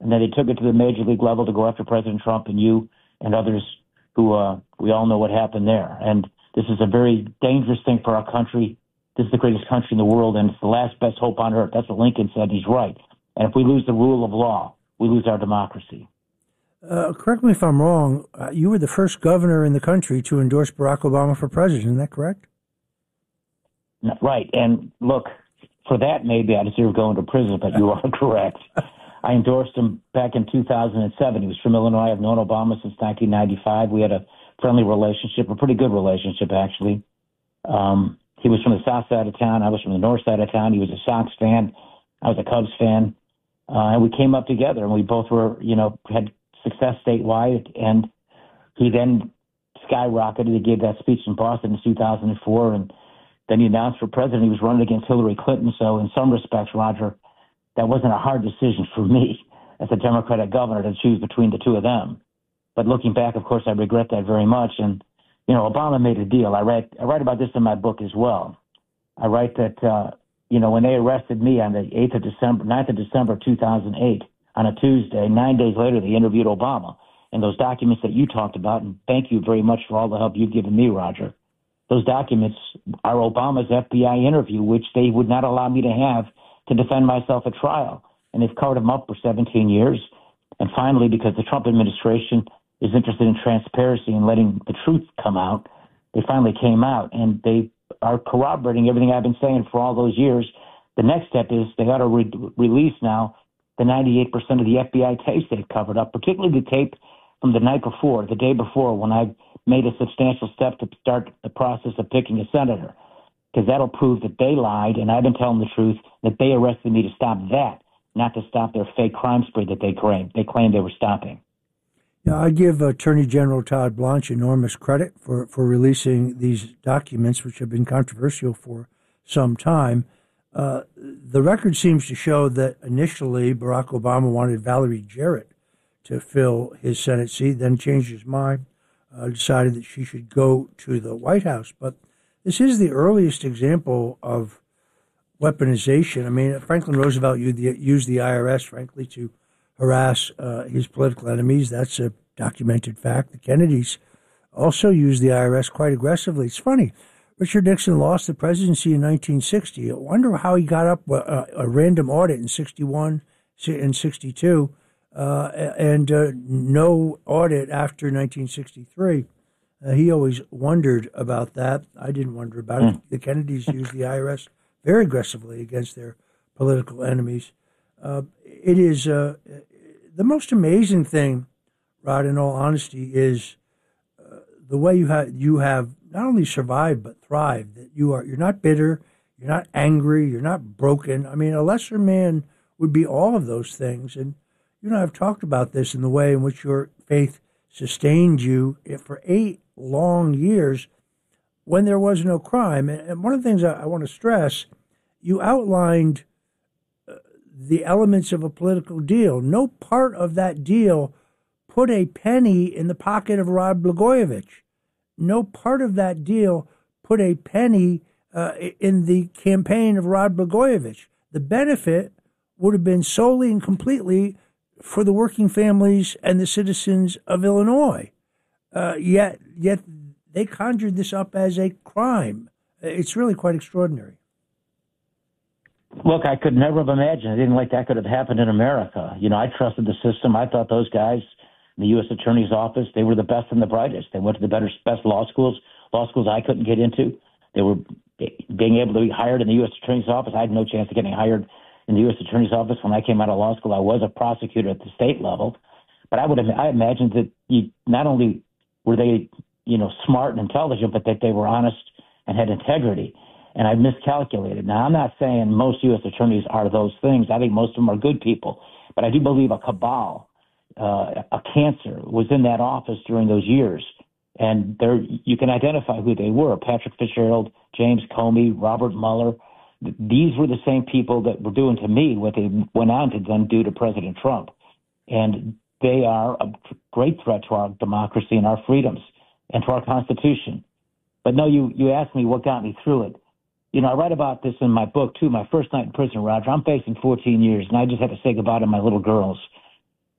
And then they took it to the major league level to go after President Trump and you and others who we all know what happened there. And this is a very dangerous thing for our country. This is the greatest country in the world, and it's the last best hope on earth. That's what Lincoln said. He's right. And if we lose the rule of law, we lose our democracy. Correct me if I'm wrong. You were the first governor in the country to endorse Barack Obama for president. Isn't that correct? Right. And look, for that, maybe I deserve going to prison, but you are correct. I endorsed him back in 2007. He was from Illinois. I've known Obama since 1995. We had a friendly relationship, a pretty good relationship, actually. He was from the south side of town. I was from the north side of town. He was a Sox fan. I was a Cubs fan. And we came up together, and we both were, had success statewide. And he then skyrocketed. He gave that speech in Boston in 2004, and then he announced for president. He was running against Hillary Clinton. So in some respects, Roger, that wasn't a hard decision for me as a Democratic governor to choose between the two of them. But looking back, of course, I regret that very much. And, Obama made a deal. I write about this in my book as well. I write that, when they arrested me on the 9th of December, 2008, on a Tuesday, 9 days later, they interviewed Obama. And those documents that you talked about, and thank you very much for all the help you've given me, Roger, those documents are Obama's FBI interview, which they would not allow me to have to defend myself at trial. And they've covered him up for 17 years. And finally, because the Trump administration is interested in transparency and letting the truth come out, they finally came out. And they are corroborating everything I've been saying for all those years. The next step is they ought to release now the 98% of the FBI tapes they've covered up, particularly the tape from the night before, the day before, when I made a substantial step to start the process of picking a senator, because that'll prove that they lied, and I've been telling the truth, that they arrested me to stop that, not to stop their fake crime spree that they claimed they were stopping. Yeah, I give Attorney General Todd Blanche enormous credit for releasing these documents, which have been controversial for some time. The record seems to show that initially Barack Obama wanted Valerie Jarrett to fill his Senate seat, then changed his mind, decided that she should go to the White House. But this is the earliest example of weaponization. I mean, Franklin Roosevelt used the IRS, frankly, to harass his political enemies. That's a documented fact. The Kennedys also used the IRS quite aggressively. It's funny. Richard Nixon lost the presidency in 1960. I wonder how he got up a random audit in 61 and 62 and no audit after 1963. He always wondered about that. I didn't wonder about it. The Kennedys used the IRS very aggressively against their political enemies. It is the most amazing thing, Rod, in all honesty, is the way you have not only survived but thrived. That you're not bitter, you're not angry, you're not broken. I mean, a lesser man would be all of those things. And you and I have talked about this in the way in which your faith sustained you for 8 long years when there was no crime. And one of the things I want to stress, you outlined the elements of a political deal. No part of that deal put a penny in the pocket of Rod Blagojevich. No part of that deal put a penny in the campaign of Rod Blagojevich. The benefit would have been solely and completely for the working families and the citizens of Illinois. Yet they conjured this up as a crime. It's really quite extraordinary. Look, I could never have imagined anything like that could have happened in America. I trusted the system. I thought those guys in the U.S. Attorney's Office, they were the best and the brightest. They went to the best law schools I couldn't get into. They were being able to be hired in the U.S. Attorney's Office. I had no chance of getting hired in the U.S. Attorney's Office. When I came out of law school, I was a prosecutor at the state level. But I imagined that not only were they, smart and intelligent, but that they were honest and had integrity. And I miscalculated. Now, I'm not saying most U.S. attorneys are those things. I think most of them are good people. But I do believe a cabal, a cancer, was in that office during those years. And you can identify who they were: Patrick Fitzgerald, James Comey, Robert Mueller. These were the same people that were doing to me what they went on to then do to President Trump. And they are a great threat to our democracy and our freedoms and to our Constitution. But no, you asked me what got me through it. I write about this in my book, too. My first night in prison, Roger, I'm facing 14 years, and I just had to say goodbye to my little girls.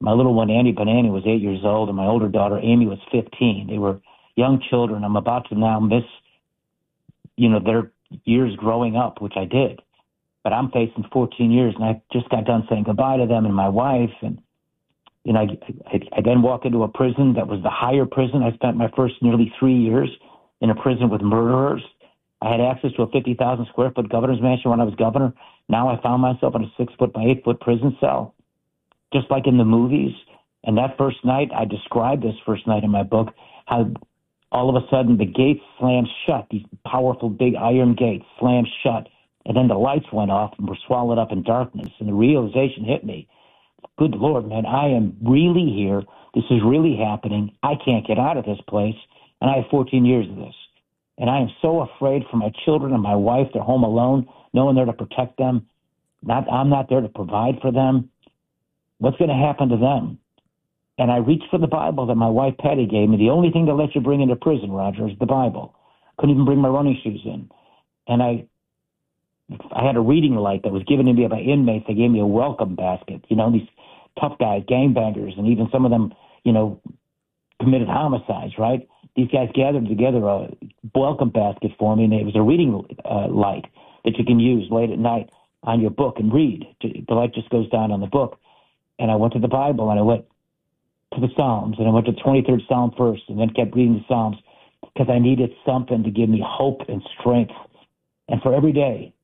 My little one, Annie Banani, was 8 years old, and my older daughter, Amy, was 15. They were young children. I'm about to now miss, their years growing up, which I did. But I'm facing 14 years, and I just got done saying goodbye to them and my wife. And, I then walk into a prison that was the higher prison. I spent my first nearly 3 years in a prison with murderers. I had access to a 50,000 square foot governor's mansion when I was governor. Now I found myself in a 6 foot by 8 foot prison cell, just like in the movies. And that first night, I described this first night in my book, how all of a sudden the gates slammed shut, these powerful big iron gates slammed shut, and then the lights went off and were swallowed up in darkness. And the realization hit me, good Lord, man, I am really here. This is really happening. I can't get out of this place. And I have 14 years of this. And I am so afraid for my children and my wife. They're home alone, no one there to protect them. I'm not there to provide for them. What's going to happen to them? And I reached for the Bible that my wife Patty gave me. The only thing that lets you bring into prison, Roger, is the Bible. Couldn't even bring my running shoes in. And I had a reading light that was given to me by inmates. They gave me a welcome basket. These tough guys, gangbangers, and even some of them, committed homicides, right? These guys gathered together a welcome basket for me, and it was a reading light that you can use late at night on your book and read. The light just goes down on the book. And I went to the Bible, and I went to the Psalms, and I went to the 23rd Psalm first, and then kept reading the Psalms because I needed something to give me hope and strength. And for every day,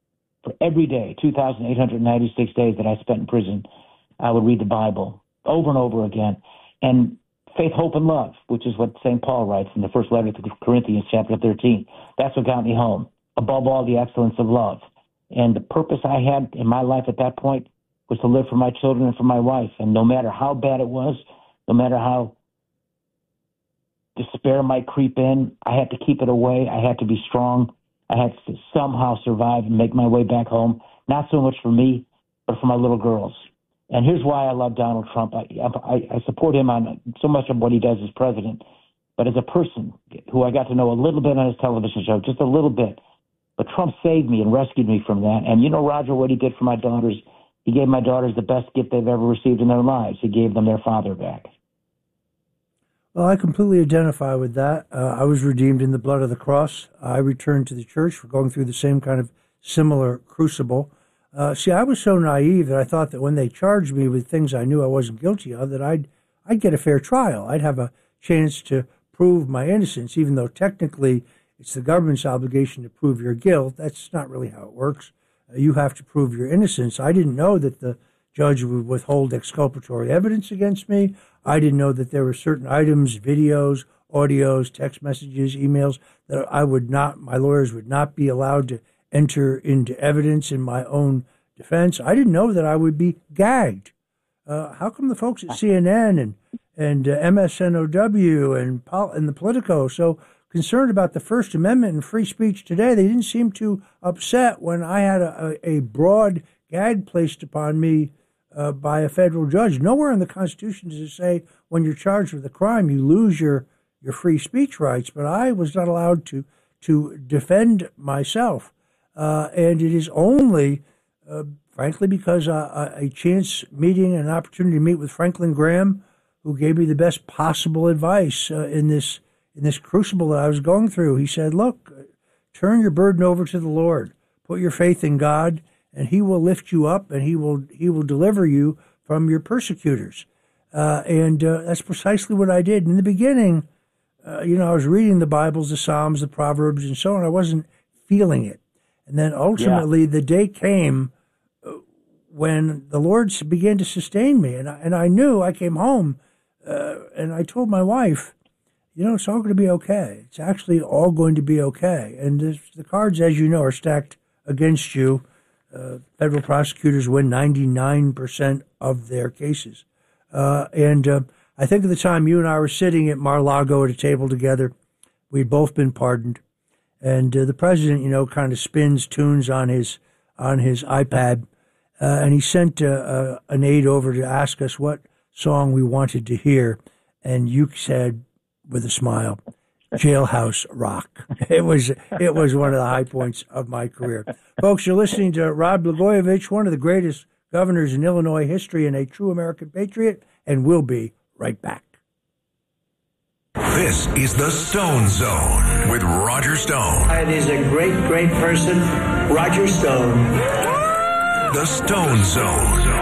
2,896 days that I spent in prison, I would read the Bible over and over again. And faith, hope, and love, which is what St. Paul writes in the first letter to the Corinthians, chapter 13. That's what got me home. Above all, the excellence of love. And the purpose I had in my life at that point was to live for my children and for my wife. And no matter how bad it was, no matter how despair might creep in, I had to keep it away. I had to be strong. I had to somehow survive and make my way back home, not so much for me, but for my little girls. And here's why I love Donald Trump. I support him on so much of what he does as president, but as a person who I got to know a little bit on his television show, just a little bit. But Trump saved me and rescued me from that. And Roger, what he did for my daughters, he gave my daughters the best gift they've ever received in their lives. He gave them their father back. Well, I completely identify with that. I was redeemed in the blood of the cross. I returned to the church for going through the same kind of similar crucible. See, I was so naive that I thought that when they charged me with things I knew I wasn't guilty of, that I'd get a fair trial. I'd have a chance to prove my innocence, even though technically it's the government's obligation to prove your guilt. That's not really how it works. You have to prove your innocence. I didn't know that the judge would withhold exculpatory evidence against me. I didn't know that there were certain items, videos, audios, text messages, emails that my lawyers would not be allowed to enter into evidence in my own defense. I didn't know that I would be gagged. How come the folks at CNN and MSNOW and the Politico so concerned about the First Amendment and free speech today? They didn't seem too upset when I had a broad gag placed upon me by a federal judge. Nowhere in the Constitution does it say when you're charged with a crime you lose your free speech rights, but I was not allowed to defend myself. And it is only, frankly, because a chance meeting, an opportunity to meet with Franklin Graham, who gave me the best possible advice in this crucible that I was going through. He said, look, turn your burden over to the Lord. Put your faith in God, and he will lift you up, and he will deliver you from your persecutors. And that's precisely what I did. In the beginning, I was reading the Bibles, the Psalms, the Proverbs, and so on. I wasn't feeling it. And then ultimately the day came when the Lord began to sustain me. And I knew. I came home and I told my wife, it's all going to be okay. It's actually all going to be okay. And the cards, as you know, are stacked against you. Federal prosecutors win 99% of their cases. And I think at the time you and I were sitting at Mar-a-Lago at a table together, we'd both been pardoned. And the president, kind of spins tunes on his iPad, and he sent an aide over to ask us what song we wanted to hear. And you said, with a smile, Jailhouse Rock. It was one of the high points of my career. Folks, you're listening to Rod Blagojevich, one of the greatest governors in Illinois history and a true American patriot. and we'll be right back. This is the Stone Zone with Roger Stone. It is a great, great person, Roger Stone. The Stone Zone.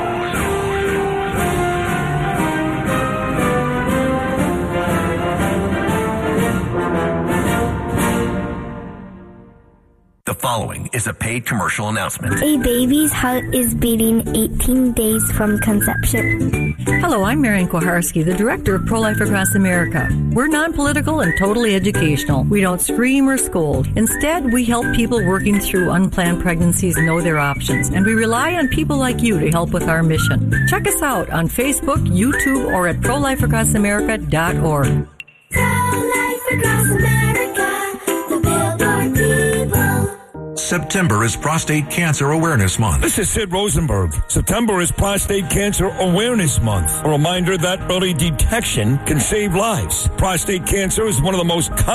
The following is a paid commercial announcement. A baby's heart is beating 18 days from conception. Hello, I'm Marian Koharski, the director of Pro-Life Across America. We're non-political and totally educational. We don't scream or scold. Instead, we help people working through unplanned pregnancies know their options, and we rely on people like you to help with our mission. Check us out on Facebook, YouTube, or at prolifeacrossamerica.org. Pro-Life Across America, the Billboard people. September is Prostate Cancer Awareness Month. This is Sid Rosenberg. September is Prostate Cancer Awareness Month. A reminder that early detection can save lives. Prostate cancer is one of the most common